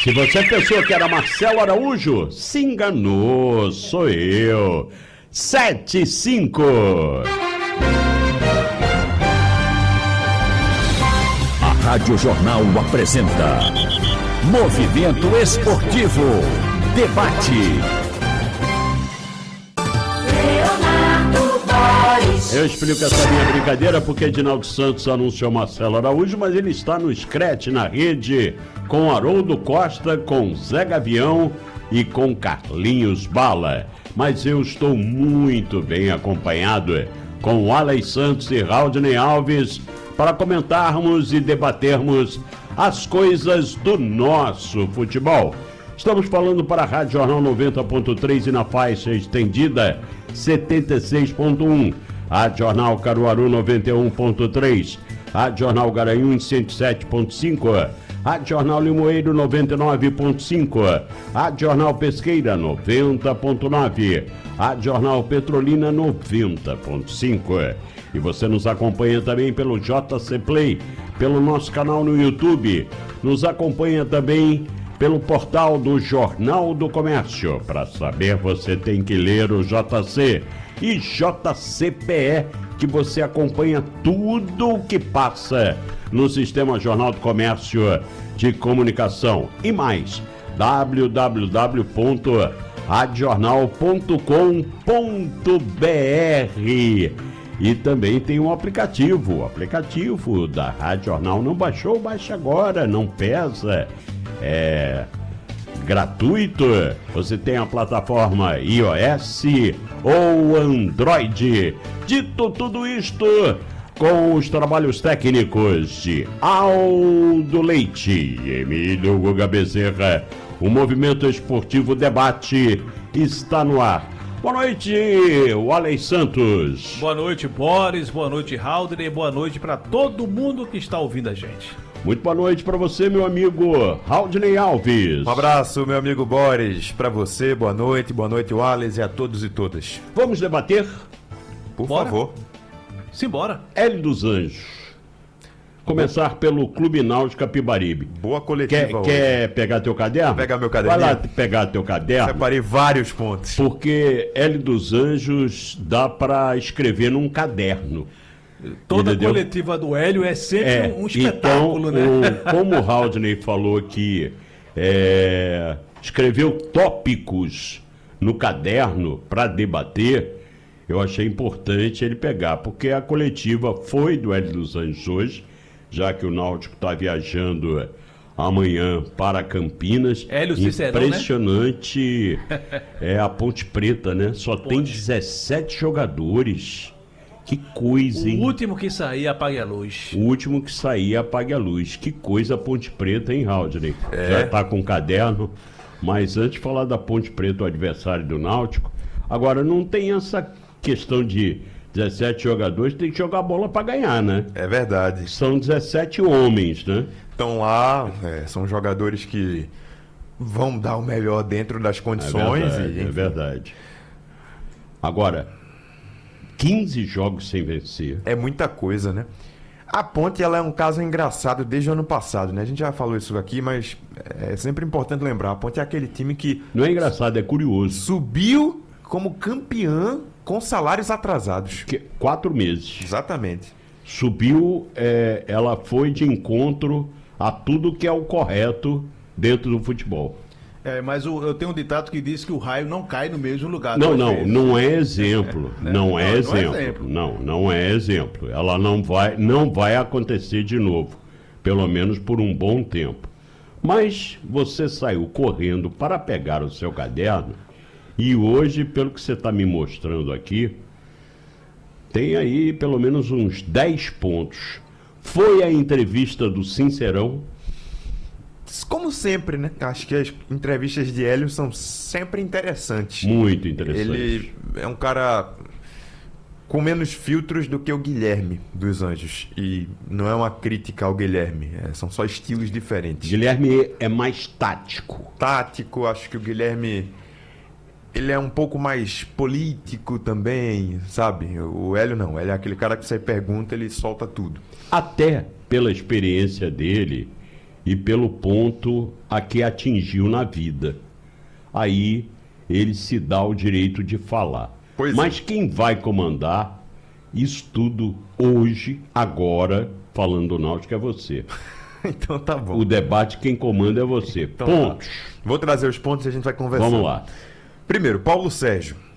Se você pensou que era Marcelo Araújo, se enganou, sou eu. 7-5. A Rádio Jornal apresenta Movimento Esportivo. Debate. Eu explico essa minha brincadeira porque Edinaldo Santos anunciou Marcelo Araújo, mas ele está no Scratch na rede com Haroldo Costa, com Zé Gavião e com Carlinhos Bala. Mas eu estou muito bem acompanhado com o Alex Santos e Raudney Alves para comentarmos e debatermos as coisas do nosso futebol. Estamos falando para a Rádio Jornal 90.3 e na faixa estendida 76.1. A Jornal Caruaru 91.3, a Jornal Garanhuns 107.5, a Jornal Limoeiro 99.5, a Jornal Pesqueira 90.9, a Jornal Petrolina 90.5. E você nos acompanha também pelo JC Play, pelo nosso canal no YouTube, nos acompanha também pelo portal do Jornal do Comércio. Para saber, você tem que ler o JC e JCPE, que você acompanha tudo o que passa no Sistema Jornal do Comércio de Comunicação. E mais, www.radiojornal.com.br. E também tem um aplicativo. O aplicativo da Rádio Jornal não baixou? Baixa agora, não pesa. É gratuito. Você tem a plataforma iOS ou Android. Dito tudo isto, com os trabalhos técnicos de Aldo Leite e Emílio Guga Bezerra, o Movimento Esportivo Debate está no ar. Boa noite, Alex Santos. Boa noite, Boris. Boa noite, Raudney. Boa noite para todo mundo que está ouvindo a gente. Muito boa noite para você, meu amigo Raudney Alves. Um abraço, meu amigo Boris, para você. Boa noite, Wallace, e a todos e todas. Vamos debater? Por Bora. favor. Simbora. Hélio dos Anjos. Começar pelo Clube Náutico Capibaribe. Boa coletiva hoje. Quer pegar teu caderno? Pegar meu caderno. Vai lá pegar teu caderno. Separei vários pontos. Porque Hélio dos Anjos dá para escrever num caderno. Toda Entendeu? coletiva do Hélio é sempre um espetáculo, então, né? Como o Raudney falou que escreveu tópicos no caderno para debater, eu achei importante ele pegar, porque a coletiva foi do Hélio dos Anjos hoje, já que o Náutico está viajando amanhã para Campinas. Hélio Cicerão, impressionante, né? É a Ponte Preta, né? Só tem 17 jogadores. Que coisa, hein? O último que sair, apague a luz. O último que sair, apague a luz. Que coisa a Ponte Preta, hein, Raudney? Já tá com caderno. Mas antes de falar da Ponte Preta, o adversário do Náutico, agora não tem essa questão de 17 jogadores, tem que jogar bola para ganhar, né? É verdade. São 17 homens, né? Estão lá, são jogadores que vão dar o melhor dentro das condições. É verdade. Agora, 15 jogos sem vencer. É muita coisa, né? A Ponte, ela é um caso engraçado desde o ano passado, né? A gente já falou isso aqui, mas é sempre importante lembrar. A Ponte é aquele time que... Não é engraçado, é curioso. Subiu como campeã com salários atrasados. 4 meses. Exatamente. Subiu, ela foi de encontro a tudo que é o correto dentro do futebol. Mas eu tenho um ditado que diz que o raio não cai no mesmo lugar. Não é exemplo. Não é exemplo. Não é exemplo. Ela não vai acontecer de novo. Pelo menos por um bom tempo. Mas você saiu correndo para pegar o seu caderno e hoje, pelo que você está me mostrando aqui, tem aí pelo menos uns 10 pontos. Foi a entrevista do Sincerão? Como sempre, né? Acho que as entrevistas de Hélio são sempre interessantes. Muito interessantes. Ele é um cara com menos filtros do que o Guilherme dos Anjos. E não é uma crítica ao Guilherme, são só estilos diferentes. Guilherme é mais tático. Tático, acho que o Guilherme... Ele é um pouco mais político também, sabe? O Hélio não. Ele é aquele cara que você pergunta, ele solta tudo. Até pela experiência dele e pelo ponto a que atingiu na vida. Aí ele se dá o direito de falar. Pois Mas quem vai comandar isso tudo hoje, agora, falando do Náutico, é você. Então tá bom. O debate quem comanda é você. Então, Pontos. Vou trazer os pontos e a gente vai conversar. Vamos lá. Primeiro, Paulo Sérgio.